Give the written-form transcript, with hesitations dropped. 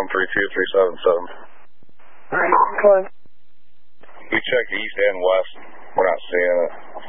Alright, close. We checked east and west. We're not seeing it.